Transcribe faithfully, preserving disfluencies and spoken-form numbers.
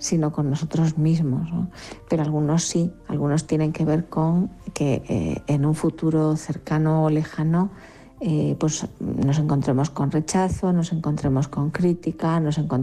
sino con nosotros mismos, ¿no? Pero algunos sí, algunos tienen que ver con que eh, en un futuro cercano o lejano eh, pues nos encontremos con rechazo, nos encontremos con crítica, nos encontremos